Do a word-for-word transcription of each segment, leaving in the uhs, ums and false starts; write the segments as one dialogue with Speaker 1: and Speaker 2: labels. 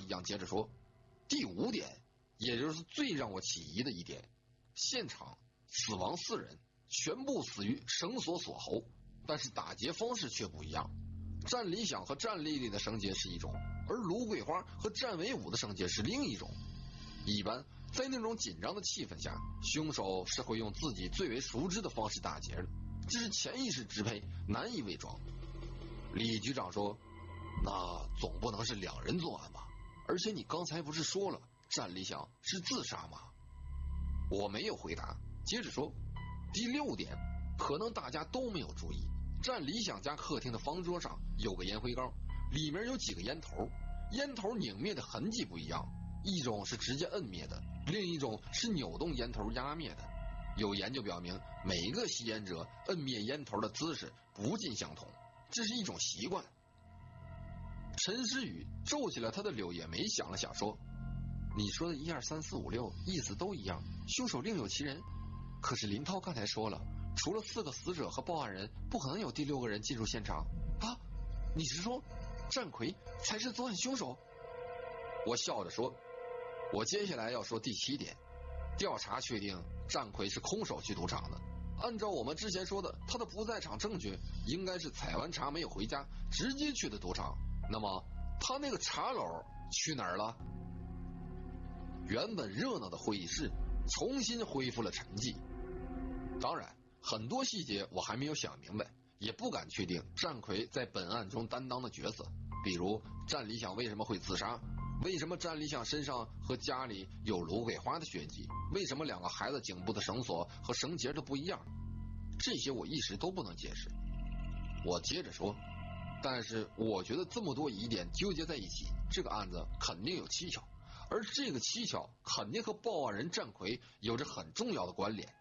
Speaker 1: 样接着说，第五点，也就是最让我起疑的一点，现场死亡四人，全部死于绳索锁喉，但是打劫方式却不一样。战理想和战丽丽的绳结是一种，而卢桂花和战维武的绳结是另一种。一般在那种紧张的气氛下，凶手是会用自己最为熟知的方式打劫的，这是潜意识支配，难以伪装。李局长说，那总不能是两人作案吧？而且你刚才不是说了战理想是自杀吗？我没有回答，接着说，第六点，可能大家都没有注意，战理想家客厅的方桌上有个烟灰缸，里面有几个烟头，烟头拧灭的痕迹不一样，一种是直接摁灭的，另一种是扭动烟头压灭的。有研究表明，每一个吸烟者摁灭烟头的姿势不尽相同，这是一种习惯。陈诗雨皱起了他的柳叶眉，想了想说，你说的一二三四五六意思都一样，凶手另有其人。可是林涛刚才说了，除了四个死者和报案人，不可能有第六个人进入现场啊！你是说战魁才是作案凶手？我笑着说，我接下来要说第七点，调查确定战魁是空手去赌场的。按照我们之前说的，他的不在场证据应该是采完茶没有回家，直接去的赌场。那么他那个茶篓去哪儿了？原本热闹的会议室重新恢复了沉寂。当然，很多细节我还没有想明白，也不敢确定战魁在本案中担当的角色，比如战理想为什么会自杀，为什么战理想身上和家里有芦荟花的血迹，为什么两个孩子颈部的绳索和绳结都不一样，这些我一时都不能解释。我接着说，但是我觉得这么多疑点纠结在一起，这个案子肯定有蹊跷，而这个蹊跷肯定和报案人战魁有着很重要的关联。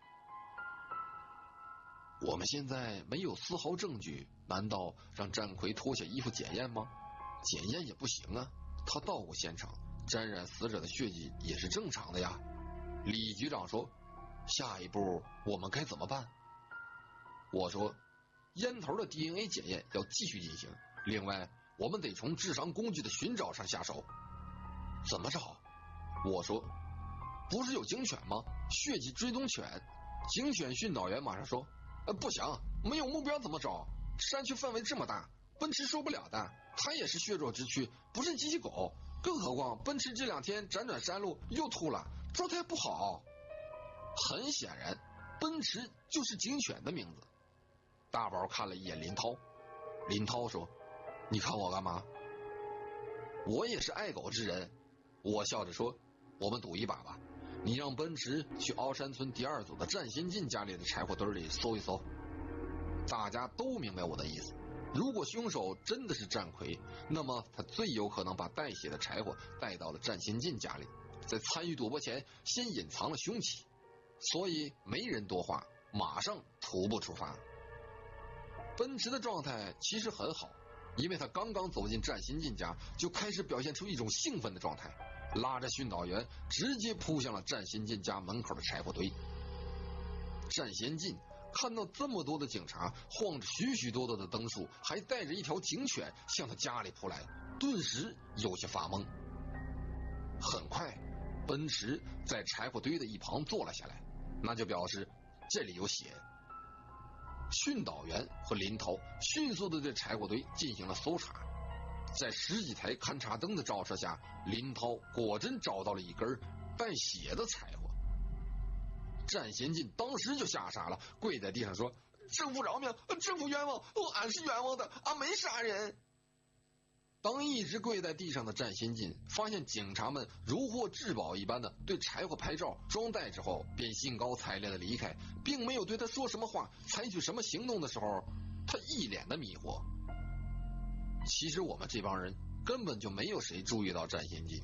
Speaker 1: 我们现在没有丝毫证据，难道让战魁脱下衣服检验吗？检验也不行啊，他到过现场，沾染死者的血迹也是正常的呀。李局长说，下一步我们该怎么办？我说，烟头的 D N A 检验要继续进行，另外我们得从治伤工具的寻找上下手。怎么找？我说，不是有警犬吗？血迹追踪犬。警犬训导员马上说，呃，不行，没有目标怎么找？山区范围这么大，奔驰受不了的，它也是血肉之躯，不是机器狗，更何况奔驰这两天辗转山路又吐了，状态不好。很显然，奔驰就是警犬的名字。大宝看了一眼林涛，林涛说，你看我干嘛？我也是爱狗之人。我笑着说，我们赌一把吧，你让奔驰去凹山村第二组的战先进家里的柴火堆里搜一搜。大家都明白我的意思，如果凶手真的是战魁，那么他最有可能把带血的柴火带到了战先进家里，在参与赌博前先隐藏了凶器。所以没人多话，马上徒步出发。奔驰的状态其实很好，因为他刚刚走进战先进家就开始表现出一种兴奋的状态，拉着训导员直接扑向了战先进家门口的柴火堆。战先进看到这么多的警察，晃着许许多多的灯束，还带着一条警犬向他家里扑来，顿时有些发懵。很快，奔驰在柴火堆的一旁坐了下来，那就表示这里有血。训导员和林涛迅速地对柴火堆进行了搜查，在十几台勘察灯的照射下，林涛果真找到了一根带血的柴火。战先进当时就吓傻了，跪在地上说，政府饶命，政府冤枉，俺是冤枉的，俺没杀人。当一直跪在地上的战先进发现警察们如获至宝一般的对柴火拍照装袋之后，便兴高采烈的离开，并没有对他说什么话，采取什么行动的时候，他一脸的迷惑。其实我们这帮人根本就没有谁注意到战先进。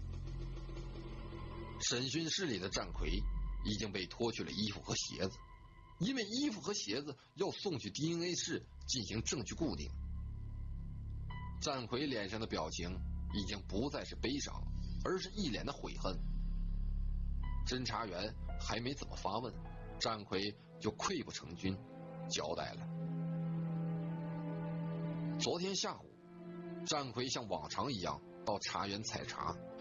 Speaker 1: 审讯室里的战魁已经被脱去了衣服和鞋子，因为衣服和鞋子要送去 D N A 室进行证据固定。战魁脸上的表情已经不再是悲伤，而是一脸的悔恨。侦查员还没怎么发问，战魁就溃不成军交代了。昨天下午，战魁像往常一样到茶园采茶，